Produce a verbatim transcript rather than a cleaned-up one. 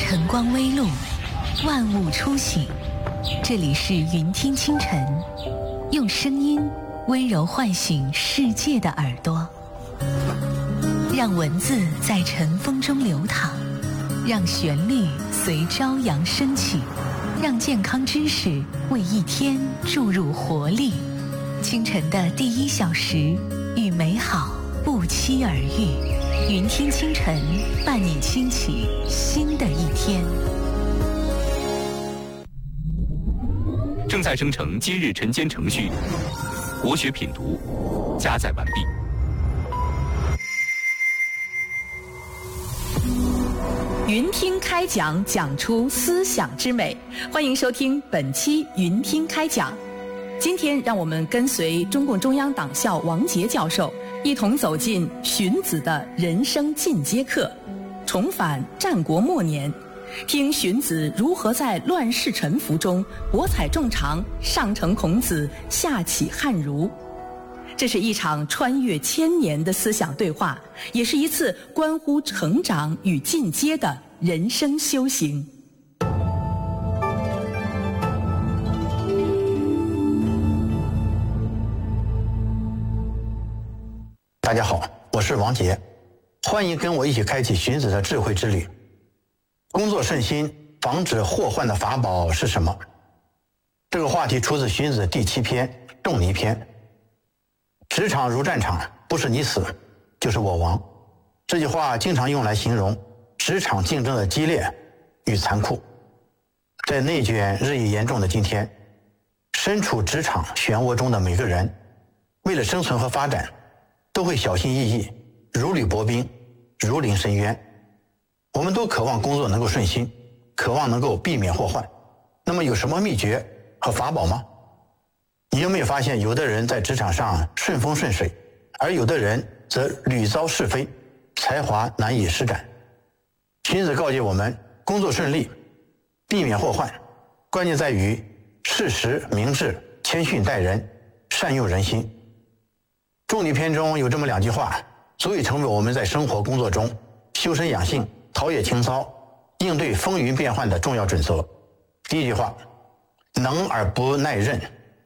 晨光微露，万物初醒。这里是云听清晨，用声音温柔唤醒世界的耳朵，让文字在晨风中流淌，让旋律随朝阳升起，让健康知识为一天注入活力。清晨的第一小时，与美好不期而遇。云听清晨，伴你轻启新的一天。 正在生成今日晨间程序，国学品读加载完毕。 云听开讲，讲出思想之美。欢迎收听本期云听开讲。今天让我们跟随中共中央党校王杰教授一同走进荀子的人生进阶课，重返战国末年，听荀子如何在乱世沉浮中博采众长，上承孔子，下启汉儒。这是一场穿越千年的思想对话，也是一次关乎成长与进阶的人生修行。 大家好，我是王杰，欢迎跟我一起开启荀子的智慧之旅。工作顺心，防止祸患的法宝是什么？这个话题出自荀子第七篇《仲尼篇》。职场如战场，不是你死，就是我亡。这句话经常用来形容职场竞争的激烈与残酷。在内卷日益严重的今天，身处职场漩涡中的每个人，为了生存和发展，都会小心翼翼，如履薄冰，如临深渊。我们都渴望工作能够顺心，渴望能够避免祸患。那么有什么秘诀和法宝吗？你有没有发现，有的人在职场上顺风顺水，而有的人则屡遭是非，才华难以施展？荀子告诫我们，工作顺利，避免祸患，关键在于适时明智，谦逊待人，善用人心。仲尼篇中有这么两句话，足以成为我们在生活工作中修身养性、陶冶情操、应对风云变幻的重要准则。第一句话，能而不耐任，